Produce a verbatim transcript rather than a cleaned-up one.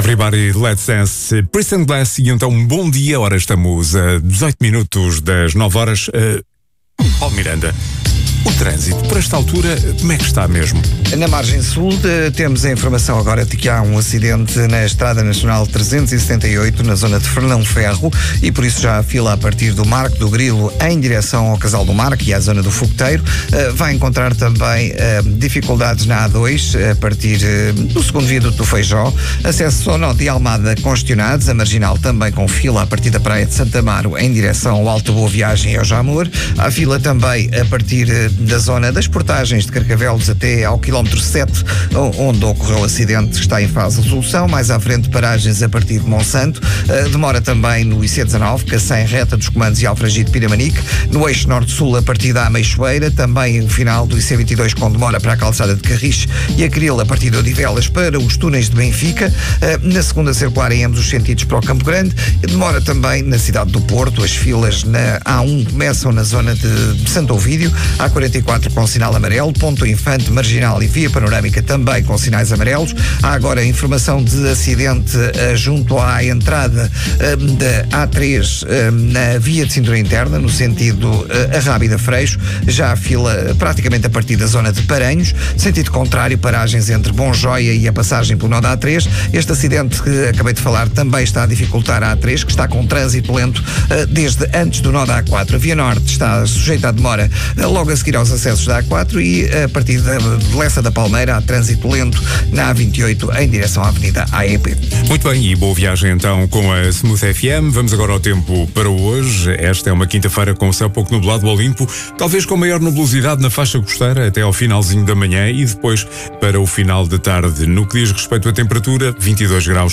Everybody, Let's Dance, Priston Glass. E então, um bom dia. Ora, estamos a dezoito minutos das nove horas. Uh, Paulo Miranda, o trânsito, por esta altura, como é que está mesmo? Na margem sul, de, temos a informação agora de que há um acidente na Estrada Nacional trezentos e setenta e oito, na zona de Fernão Ferro, e por isso já há fila a partir do Marco do Grilo em direção ao Casal do Marco e à zona do Fogoteiro. Uh, vai encontrar também uh, dificuldades na A dois, a partir uh, do segundo viaduto do Feijó. Acesso ao nó de Almada congestionados, a Marginal também com fila a partir da Praia de Santa Amaro em direção ao Alto Boa Viagem e ao Jamor. Há fila também a partir uh, da zona das portagens de Carcavelos até ao quilómetro sete, onde ocorreu o acidente, que está em fase de resolução. Mais à frente, paragens a partir de Monsanto. Uh, demora também no I C dezanove, Cacém, reta dos comandos e Alfragide Piramanique. No eixo norte-sul, a partir da Ameixoeira. Também o final do I C vinte e dois, com demora para a calçada de Carris e a Cril, a partir de Odivelas para os túneis de Benfica. Uh, na segunda circular, em ambos os sentidos para o Campo Grande. Demora também na cidade do Porto. As filas na A um começam na zona de, de Santo Ovídio. A quarenta e quatro com sinal amarelo, Ponto Infante, Marginal e Via Panorâmica também com sinais amarelos. Há agora informação de acidente uh, junto à entrada uh, da A três uh, na via de cintura interna, no sentido uh, Arrábida Freixo. Já há fila praticamente a partir da zona de Paranhos. Sentido contrário, paragens entre Bom Joia e a passagem pelo nó da A três. Este acidente que acabei de falar também está a dificultar a A três, que está com trânsito lento uh, desde antes do nó da A quatro. A Via Norte está sujeita à demora uh, logo a seguir aos acessos da A quatro, e a partir da Lessa da Palmeira há trânsito lento na A vinte e oito em direção à Avenida A E P. Muito bem, e boa viagem então com a Smooth F M. Vamos agora ao tempo para hoje. Esta é uma quinta-feira com o céu pouco nublado ao limpo, talvez com maior nebulosidade na faixa costeira até ao finalzinho da manhã e depois para o final da tarde. No que diz respeito à temperatura, vinte e dois graus